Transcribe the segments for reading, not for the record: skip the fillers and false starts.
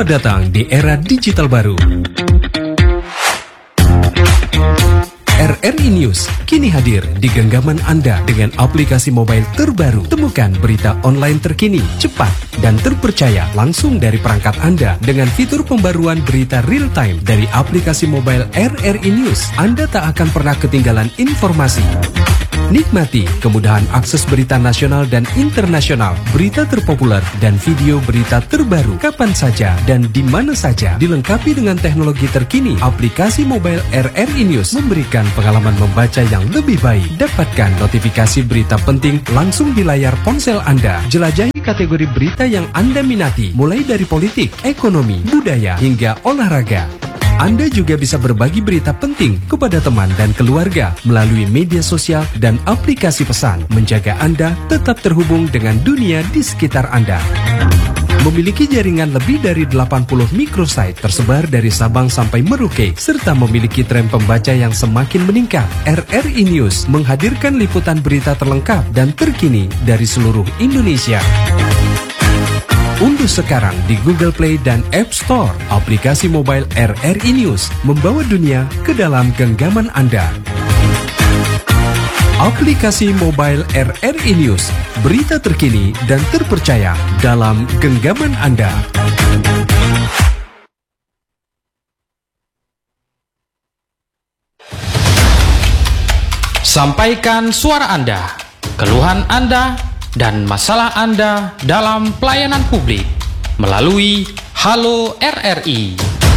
Selamat datang di era digital baru. RRI News kini hadir di genggaman Anda dengan aplikasi mobile terbaru. Temukan berita online terkini, cepat, dan terpercaya langsung dari perangkat Anda dengan fitur pembaruan berita real time dari aplikasi mobile RRI News. Anda tak akan pernah ketinggalan informasi. Nikmati kemudahan akses berita nasional dan internasional, berita terpopuler, dan video berita terbaru kapan saja dan di mana saja. Dilengkapi dengan teknologi terkini, aplikasi mobile RRI News memberikan pengalaman membaca yang lebih baik. Dapatkan notifikasi berita penting langsung di layar ponsel Anda. Jelajahi kategori berita yang Anda minati, mulai dari politik, ekonomi, budaya, hingga olahraga. Anda juga bisa berbagi berita penting kepada teman dan keluarga melalui media sosial dan aplikasi pesan, menjaga Anda tetap terhubung dengan dunia di sekitar Anda. Memiliki jaringan lebih dari 80 microsite tersebar dari Sabang sampai Merauke, serta memiliki tren pembaca yang semakin meningkat. RRI News menghadirkan liputan berita terlengkap dan terkini dari seluruh Indonesia. Unduh sekarang di Google Play dan App Store aplikasi mobile RRI News, membawa dunia ke dalam genggaman Anda. Aplikasi mobile RRI News, berita terkini dan terpercaya dalam genggaman Anda. Sampaikan suara Anda, keluhan Anda, dan masalah Anda dalam pelayanan publik melalui Halo RRI.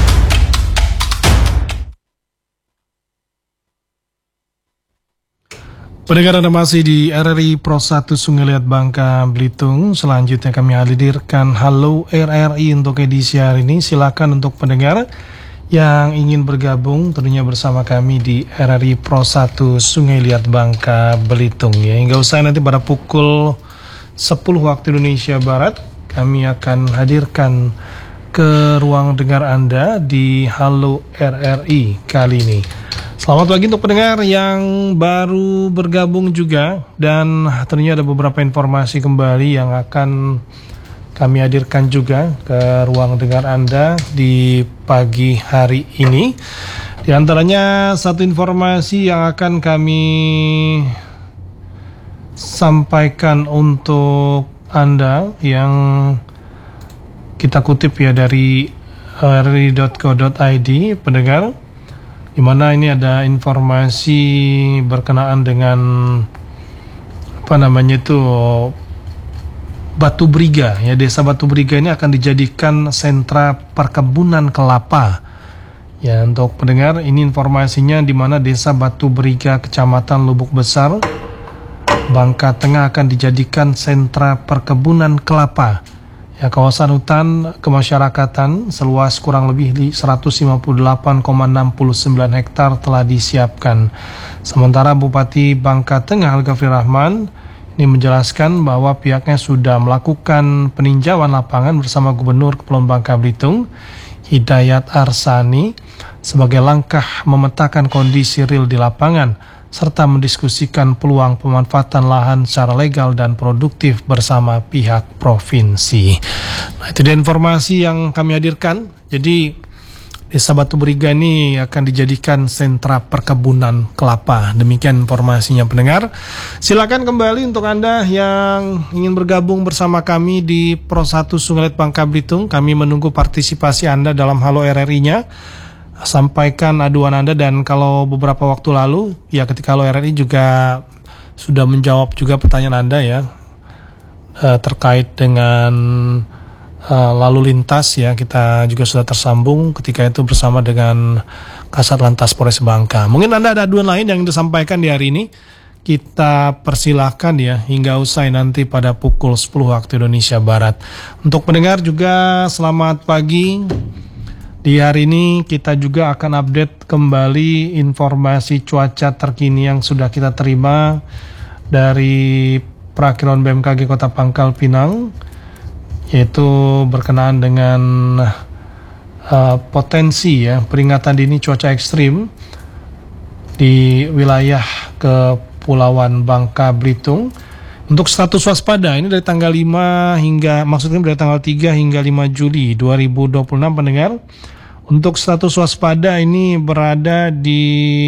Pendengar, Anda masih di RRI Pro 1 Sungai Liat Bangka Belitung. Selanjutnya kami hadirkan Halo RRI untuk edisi hari ini. Silakan untuk pendengar yang ingin bergabung tentunya bersama kami di RRI Pro 1 Sungai Liat Bangka Belitung ya. Hingga usai nanti pada pukul 10 waktu Indonesia Barat kami akan hadirkan ke ruang dengar Anda di Halo RRI kali ini. Selamat pagi untuk pendengar yang baru bergabung juga, dan tentunya ada beberapa informasi kembali yang akan kami hadirkan juga ke ruang dengar Anda di pagi hari ini. Di antaranya satu informasi yang akan kami sampaikan untuk Anda yang kita kutip ya dari rri.co.id, pendengar, di mana ini ada informasi berkenaan dengan Batu Briga ya. Desa Batu Briga ini akan dijadikan sentra perkebunan kelapa. Ya, untuk pendengar, ini informasinya di mana Desa Batu Briga, Kecamatan Lubuk Besar, Bangka Tengah akan dijadikan sentra perkebunan kelapa. Ya, kawasan hutan kemasyarakatan seluas kurang lebih 158,69 hektar telah disiapkan. Sementara Bupati Bangka Tengah Al-Ghafri Rahman ini menjelaskan bahwa pihaknya sudah melakukan peninjauan lapangan bersama Gubernur Kepulauan Bangka Belitung Hidayat Arsani sebagai langkah memetakan kondisi real di lapangan serta mendiskusikan peluang pemanfaatan lahan secara legal dan produktif bersama pihak provinsi. Nah, itu dia informasi yang kami hadirkan. Jadi Desa Batu Briga ini akan dijadikan sentra perkebunan kelapa. Demikian informasinya, pendengar. Silakan kembali untuk Anda yang ingin bergabung bersama kami di Pro 1 Sungai Liat Bangka Belitung. Kami menunggu partisipasi Anda dalam Halo RRI-nya. Sampaikan aduan Anda, dan kalau beberapa waktu lalu ya ketika Halo RRI juga sudah menjawab juga pertanyaan Anda ya terkait dengan lalu lintas ya, kita juga sudah tersambung ketika itu bersama dengan Kasat Lantas Polres Bangka. Mungkin Anda ada aduan lain yang disampaikan di hari ini, kita persilahkan ya hingga usai nanti pada pukul 10 waktu Indonesia Barat. Untuk pendengar juga selamat pagi. Di hari ini kita juga akan update kembali informasi cuaca terkini yang sudah kita terima dari Prakirauan BMKG Kota Pangkal Pinang, yaitu berkenaan dengan potensi ya peringatan dini cuaca ekstrim di wilayah Kepulauan Bangka Belitung Untuk status waspada ini dari tanggal 5 hingga, maksudnya dari tanggal 3 hingga 5 Juli 2026 pendengar. Untuk status waspada ini berada di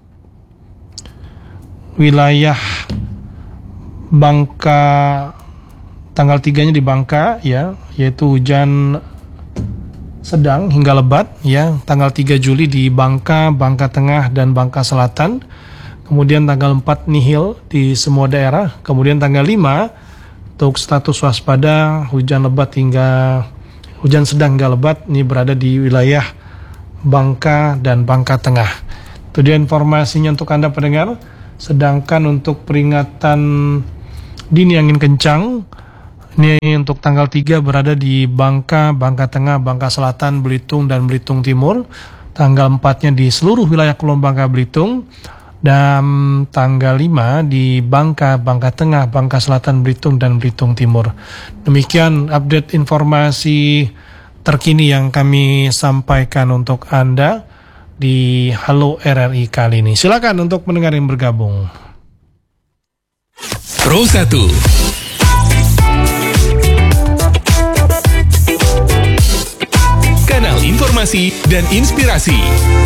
wilayah Bangka, tanggal 3-nya di Bangka ya, yaitu hujan sedang hingga lebat ya, tanggal 3 Juli di Bangka, Bangka Tengah dan Bangka Selatan. Kemudian tanggal 4 nihil di semua daerah. Kemudian tanggal 5 untuk status waspada hujan lebat hingga hujan sedang hingga lebat ini berada di wilayah Bangka dan Bangka Tengah. Itu dia informasinya untuk Anda pendengar. Sedangkan untuk peringatan dini angin kencang ini untuk tanggal 3 berada di Bangka, Bangka Tengah, Bangka Selatan, Belitung dan Belitung Timur. Tanggal 4-nya di seluruh wilayah Kepulauan Bangka Belitung. Dan tanggal 5 di Bangka, Bangka Tengah, Bangka Selatan, Belitung, dan Belitung Timur. Demikian update informasi terkini yang kami sampaikan untuk Anda di Halo RRI kali ini. Silakan untuk pendengar yang bergabung. Pro 1 Kanal informasi dan inspirasi.